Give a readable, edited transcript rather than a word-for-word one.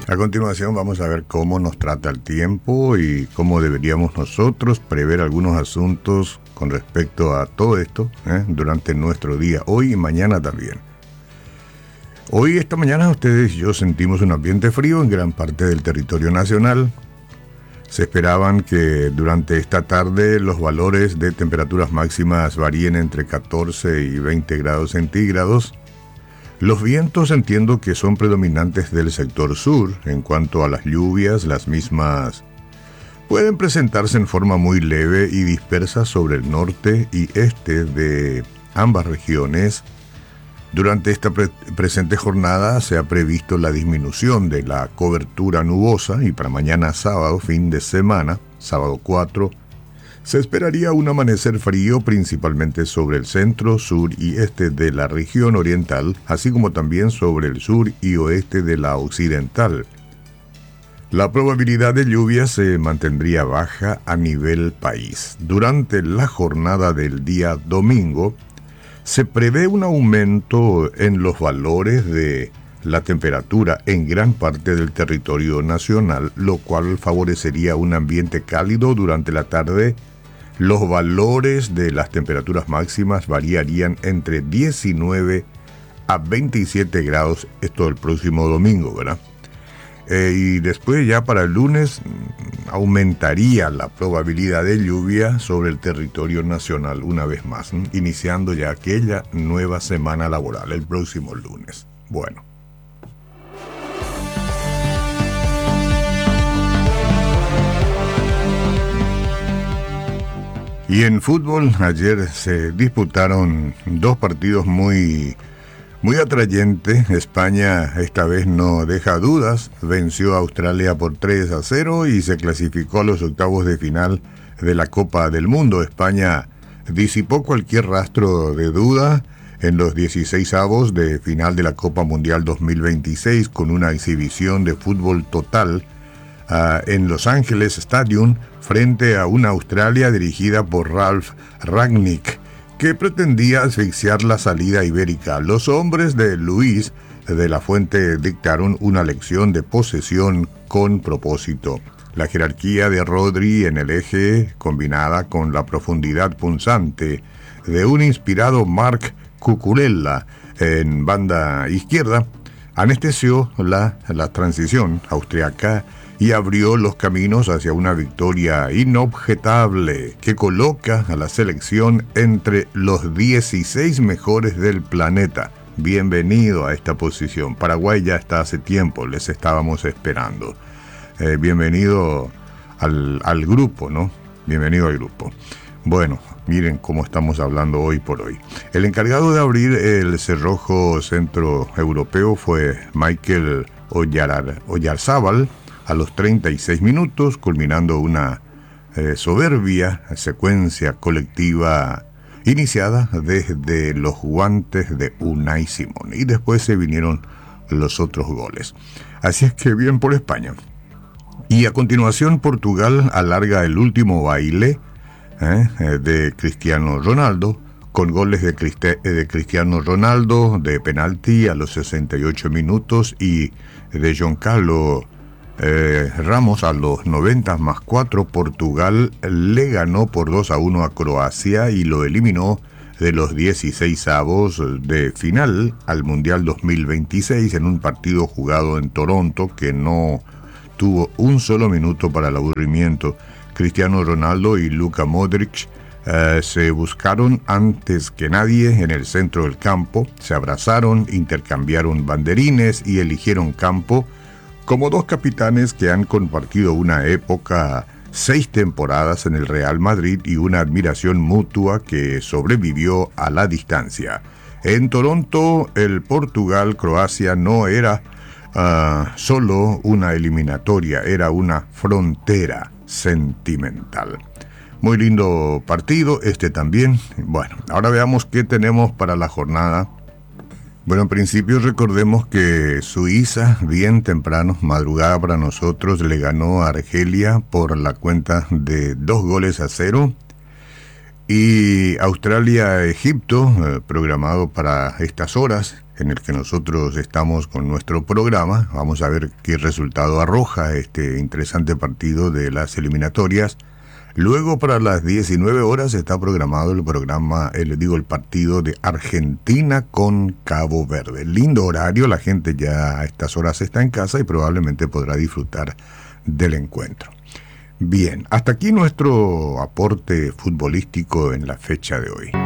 A continuación vamos a ver cómo nos trata el tiempo y cómo deberíamos nosotros prever algunos asuntos con respecto a todo esto durante nuestro día, hoy y mañana también. Hoy, esta mañana, ustedes y yo sentimos un ambiente frío en gran parte del territorio nacional. Se esperaban que durante esta tarde los valores de temperaturas máximas varíen entre 14 y 20 grados centígrados. Los vientos entiendo que son predominantes del sector sur. En cuanto a las lluvias, las mismas pueden presentarse en forma muy leve y dispersa sobre el norte y este de ambas regiones. Durante esta presente jornada se ha previsto la disminución de la cobertura nubosa y para mañana sábado, fin de semana, sábado 4, se esperaría un amanecer frío principalmente sobre el centro, sur y este de la región oriental, así como también sobre el sur y oeste de la occidental. La probabilidad de lluvia se mantendría baja a nivel país. Durante la jornada del día domingo, se prevé un aumento en los valores de la temperatura en gran parte del territorio nacional, lo cual favorecería un ambiente cálido durante la tarde. Los valores de las temperaturas máximas variarían entre 19 a 27 grados, esto el próximo domingo, ¿verdad? Y después ya para el lunes aumentaría la probabilidad de lluvia sobre el territorio nacional una vez más, iniciando ya aquella nueva semana laboral el próximo lunes. Bueno. Y en fútbol ayer se disputaron dos partidos muy atrayente. España esta vez no deja dudas, venció a Australia por 3-0 y se clasificó a los octavos de final de la Copa del Mundo. España disipó cualquier rastro de duda en los 16avos de final de la Copa Mundial 2026 con una exhibición de fútbol total en Los Ángeles Stadium frente a una Australia dirigida por Ralf Rangnick, que pretendía asfixiar la salida ibérica. Los hombres de Luis de la Fuente dictaron una lección de posesión con propósito. La jerarquía de Rodri en el eje, combinada con la profundidad punzante de un inspirado Marc Cucurella en banda izquierda, anestesió la transición austriaca y abrió los caminos hacia una victoria inobjetable que coloca a la selección entre los 16 mejores del planeta. Bienvenido a esta posición. Paraguay ya está hace tiempo, les estábamos esperando. Bienvenido al grupo, ¿no? Bienvenido al grupo. Bueno, miren cómo estamos hablando hoy por hoy. El encargado de abrir el cerrojo centroeuropeo fue Mikel Oyarzábal, a los 36 minutos, culminando una soberbia secuencia colectiva iniciada desde los guantes de Unai Simón. Y después se vinieron los otros goles. Así es que bien por España. Y a continuación Portugal alarga el último baile de Cristiano Ronaldo, con goles de Cristiano Ronaldo de penalti a los 68 minutos y de Giancarlo Ramos a los 90 más 4. Portugal le ganó por 2-1 a Croacia y lo eliminó de los 16avos de final al Mundial 2026 en un partido jugado en Toronto que no tuvo un solo minuto para el aburrimiento. Cristiano Ronaldo y Luka Modric se buscaron antes que nadie en el centro del campo, se abrazaron, intercambiaron banderines y eligieron campo como dos capitanes que han compartido una época, 6 temporadas en el Real Madrid y una admiración mutua que sobrevivió a la distancia. En Toronto, el Portugal-Croacia no era solo una eliminatoria, era una frontera sentimental. Muy lindo partido, este también. Bueno, ahora veamos qué tenemos para la jornada. Bueno, en principio recordemos que Suiza, bien temprano, madrugada para nosotros, le ganó a Argelia por la cuenta de 2-0. Y Australia-Egipto, programado para estas horas en el que nosotros estamos con nuestro programa. Vamos a ver qué resultado arroja este interesante partido de las eliminatorias. Luego, para las 19 horas está programado el partido de Argentina con Cabo Verde. Lindo horario, la gente ya a estas horas está en casa y probablemente podrá disfrutar del encuentro. Bien, hasta aquí nuestro aporte futbolístico en la fecha de hoy.